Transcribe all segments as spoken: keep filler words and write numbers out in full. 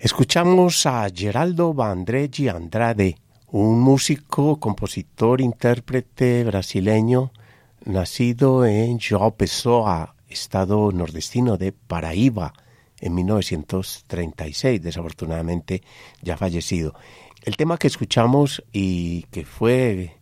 Escuchamos a Geraldo Vandré Andrade, un músico, compositor, intérprete brasileño, nacido en João Pessoa, estado nordestino de Paraíba, en mil novecientos treinta y seis, desafortunadamente ya fallecido. El tema que escuchamos y que fue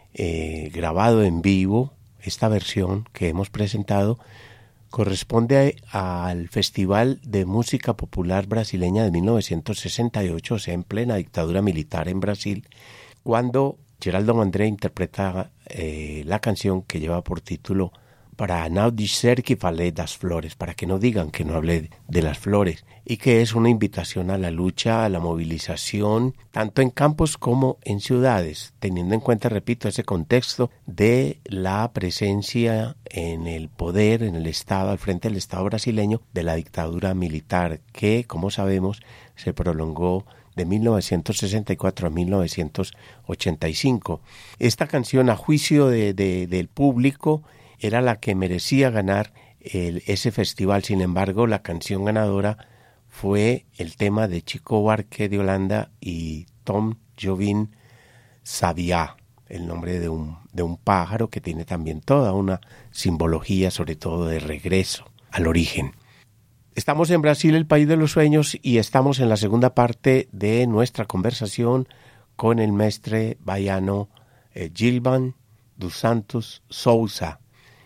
eh, grabado en vivo, esta versión que hemos presentado, corresponde al Festival de Música Popular Brasileña de mil novecientos sesenta y ocho, o sea, en plena dictadura militar en Brasil, cuando Geraldo Vandré interpreta eh, la canción que lleva por título Para não dizer que falei das flores, para que no digan que no hablé de las flores, y que es una invitación a la lucha, a la movilización, tanto en campos como en ciudades, teniendo en cuenta, repito, ese contexto de la presencia en el poder, en el Estado, al frente del Estado brasileño, de la dictadura militar, que, como sabemos, se prolongó de mil novecientos sesenta y cuatro a mil novecientos ochenta y cinco. Esta canción, a juicio de, de, del público, era la que merecía ganar el, ese festival. Sin embargo, la canción ganadora fue el tema de Chico Buarque de Holanda y Tom Jobim Sabiá, el nombre de un, de un pájaro que tiene también toda una simbología, sobre todo de regreso al origen. Estamos en Brasil, el país de los sueños, y estamos en la segunda parte de nuestra conversación con el mestre baiano eh, Gilvan dos Santos Souza.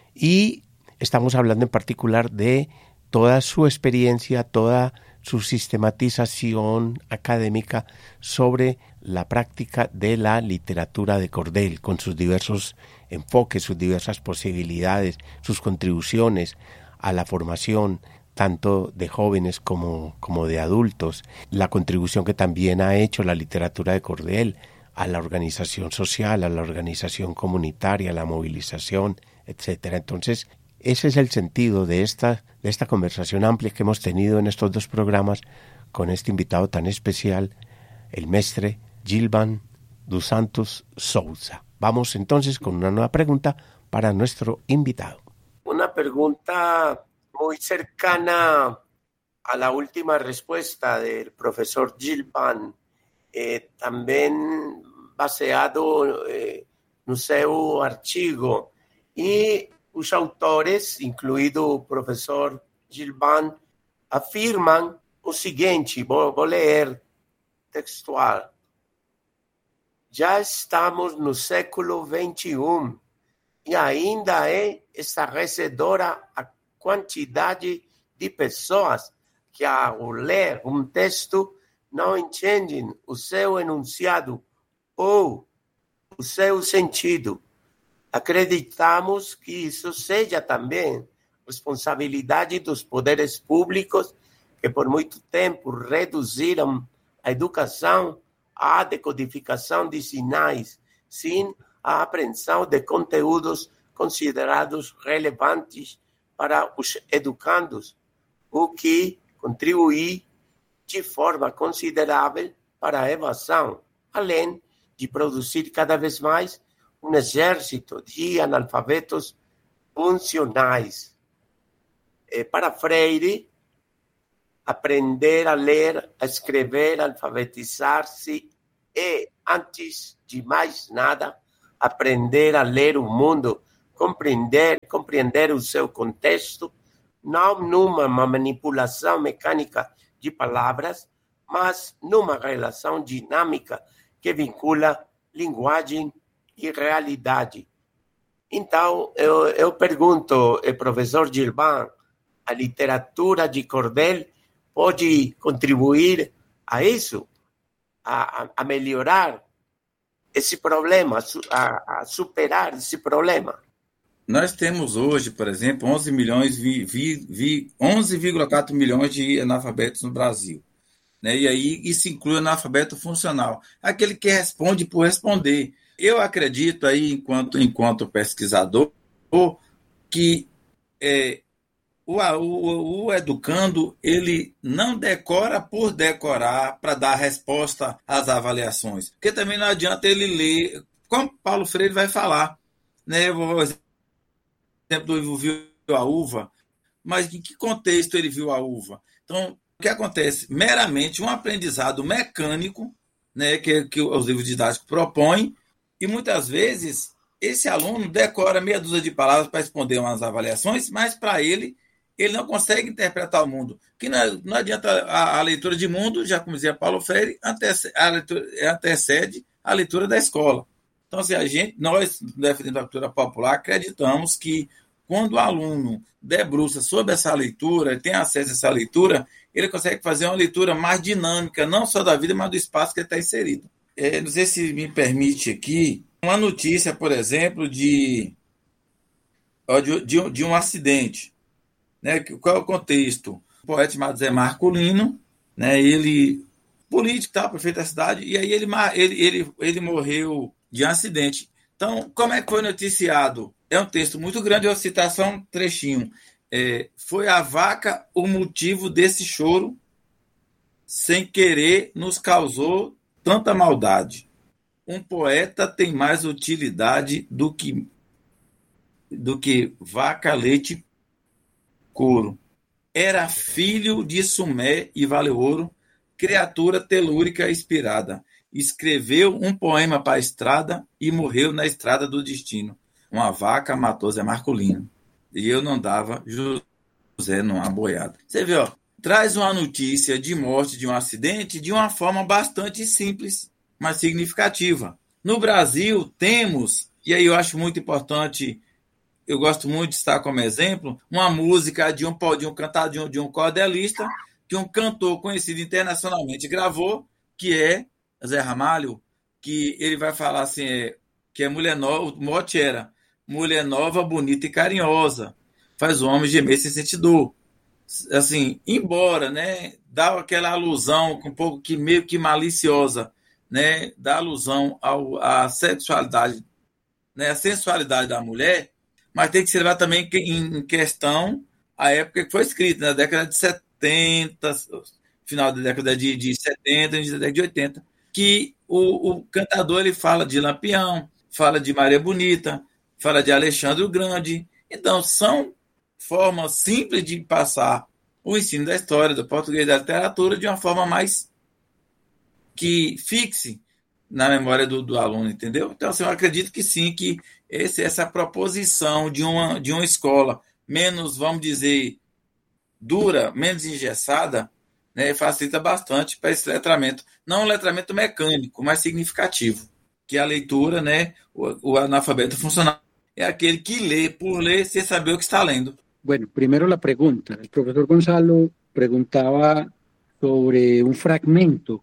Y estamos hablando en particular de toda su experiencia, toda su sistematización académica sobre la práctica de la literatura de cordel, con sus diversos enfoques, sus diversas posibilidades, sus contribuciones a la formación tanto de jóvenes como, como de adultos, la contribución que también ha hecho la literatura de cordel a la organización social, a la organización comunitaria, a la movilización, etcétera. Entonces, ese es el sentido de esta, de esta conversación amplia que hemos tenido en estos dos programas con este invitado tan especial, el mestre Gilvan dos Santos Souza. Vamos entonces con una nueva pregunta para nuestro invitado. Una pregunta muy cercana a la última respuesta del profesor Gilvan, eh, también baseado eh, no seu artigo. E os autores, incluído o professor Gilvan, afirmam o seguinte, vou, vou ler textual. Já estamos no século vinte e um e ainda é estarrecedora a quantidade de pessoas que, ao ler um texto, não entendem o seu enunciado ou o seu sentido. Acreditamos que isso seja também responsabilidade dos poderes públicos que por muito tempo reduziram a educação à decodificação de sinais, sem a apreensão de conteúdos considerados relevantes para os educandos, o que contribui de forma considerável para a evasão, além de produzir cada vez mais um exército de analfabetos funcionais. Eh, para Freire, aprender a ler, a escrever, a alfabetizar-se e, antes de mais nada, aprender a ler o mundo, compreender, compreender o seu contexto, não numa manipulação mecânica de palavras, mas numa relação dinâmica que vincula linguagem e realidade. Então, eu, eu pergunto, professor Gilvan, a literatura de cordel pode contribuir a isso, a, a melhorar esse problema, a, a superar esse problema? Nós temos hoje, por exemplo, onze milhões, vi, vi, vi, onze vírgula quatro milhões de analfabetos no Brasil. Né? E aí isso inclui o analfabeto funcional, aquele que responde por responder. Eu acredito aí, enquanto, enquanto pesquisador, que é, o, o, o educando ele não decora por decorar para dar resposta às avaliações. Porque também não adianta ele ler, como Paulo Freire vai falar. Né? Eu vou, exemplo do viu a uva, mas em que contexto ele viu a uva? Então, que acontece meramente um aprendizado mecânico, né, que, que os livros didáticos propõem, e muitas vezes esse aluno decora meia dúzia de palavras para responder umas avaliações, mas para ele, ele não consegue interpretar o mundo. Que não, não adianta a, a leitura de mundo, já como dizia Paulo Freire, antecede a leitura, antecede a leitura da escola. Então, assim, a gente, nós, defendendo a cultura popular, acreditamos que quando o aluno debruça sobre essa leitura, tem acesso a essa leitura, ele consegue fazer uma leitura mais dinâmica, não só da vida, mas do espaço que ele está inserido. É, não sei se me permite aqui, uma notícia, por exemplo, de, de, de, de um acidente. Né? Qual é o contexto? O poeta chamado Zé Marculino, né? Ele, político, tá, prefeito da cidade, e aí ele, ele, ele, ele morreu de um acidente. Então, como é que foi noticiado? É um texto muito grande, eu vou citar só um trechinho. É, foi a vaca o motivo desse choro, sem querer nos causou tanta maldade. Um poeta tem mais utilidade do que, do que vaca, leite, couro. Era filho de Sumé e Vale-Ouro, criatura telúrica inspirada. Escreveu um poema para a estrada e morreu na estrada do destino. Uma vaca matou Zé Marculino. E eu não dava José numa boiada. Você vê, ó, traz uma notícia de morte de um acidente de uma forma bastante simples, mas significativa. No Brasil, temos, e aí eu acho muito importante, eu gosto muito de estar como exemplo, uma música de um, de um cantar de um, de um cordelista, que um cantor conhecido internacionalmente gravou, que é Zé Ramalho, que ele vai falar assim, é, que é mulher nova, o mote era mulher nova, bonita e carinhosa, faz o homem gemer sem sentir dor. Assim, embora, né, dá aquela alusão um pouco que meio que maliciosa, né, dá alusão ao, à sexualidade, né, à sensualidade da mulher, mas tem que se levar também em questão a época que foi escrita, na década de setenta, final da década de, de setenta, da década de oitenta, que o, o cantador ele fala de Lampião, fala de Maria Bonita, fala de Alexandre o Grande. Então, são formas simples de passar o ensino da história, do português, da literatura, de uma forma mais que fixe na memória do, do aluno, entendeu? Então, assim, eu acredito que sim, que esse, essa proposição de uma, de uma escola menos, vamos dizer, dura, menos engessada, né, facilita bastante para esse letramento. Não um letramento mecânico, mas significativo, que a leitura, né, o, o analfabeto funcional é aquele que lê por ler sem saber o que está lendo. Bueno, primero la pregunta. El profesor Gonzalo preguntaba sobre un fragmento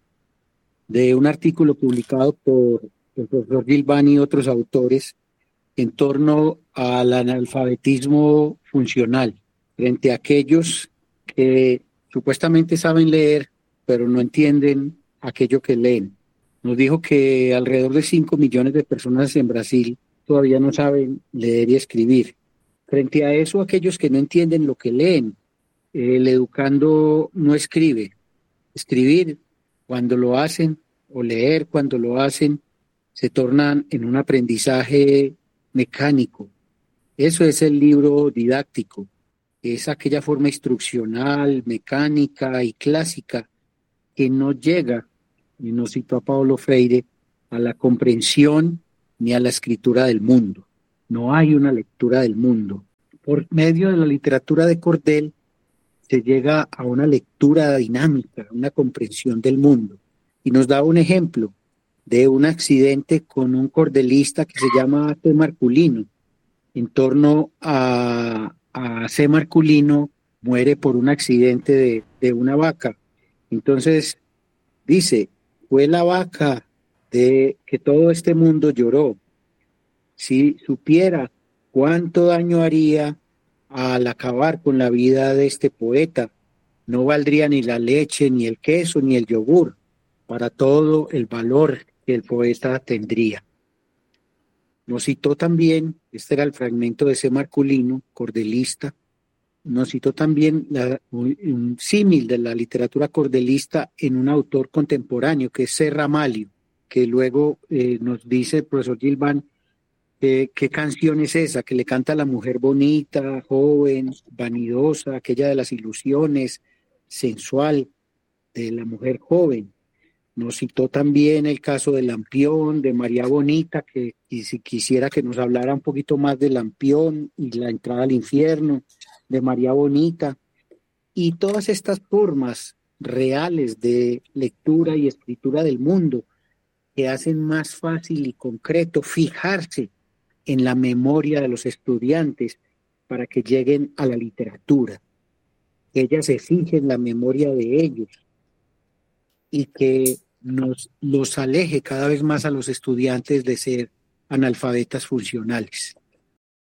de un artículo publicado por el profesor Gilbán y otros autores en torno al analfabetismo funcional frente a aquellos que supuestamente saben leer, pero no entienden aquello que leen. Nos dijo que alrededor de cinco millones de personas en Brasil todavía no saben leer y escribir. Frente a eso, aquellos que no entienden lo que leen, el educando no escribe. Escribir, cuando lo hacen, o leer cuando lo hacen, se tornan en un aprendizaje mecánico. Eso es el libro didáctico. Es aquella forma instruccional, mecánica y clásica que no llega, y nos citó a Paulo Freire, a la comprensión ni a la escritura del mundo. No hay una lectura del mundo. Por medio de la literatura de cordel se llega a una lectura dinámica, una comprensión del mundo. Y nos da un ejemplo de un accidente con un cordelista que se llama C. Marculino. En torno a, a C. Marculino muere por un accidente de, de una vaca. Entonces dice, fue la vaca de que todo este mundo lloró. Si supiera cuánto daño haría al acabar con la vida de este poeta, no valdría ni la leche, ni el queso, ni el yogur, para todo el valor que el poeta tendría. Nos citó también, este era el fragmento de C. Marculino, cordelista, nos citó también la, un, un símil de la literatura cordelista en un autor contemporáneo, que es C. Ramalho, que luego eh, nos dice el profesor Gilbán, Eh, ¿qué canción es esa? Que le canta a la mujer bonita, joven, vanidosa, aquella de las ilusiones, sensual. de la mujer joven. Nos citó también el caso de Lampión, de María Bonita, que y si quisiera que nos hablara un poquito más de Lampión y la entrada al infierno, de María Bonita, y todas estas formas reales de lectura y escritura del mundo que hacen más fácil y concreto fijarse en la memoria de los estudiantes para que lleguen a la literatura, que ella se fije en la memoria de ellos y que nos los aleje cada vez más a los estudiantes de ser analfabetas funcionales.